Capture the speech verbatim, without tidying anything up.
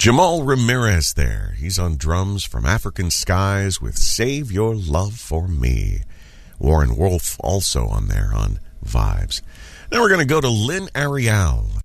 Jamal Ramirez there. He's on drums from African Skies with Save Your Love for Me. Warren Wolf also on there on Vibes. Now we're going to go to Lynn Ariel.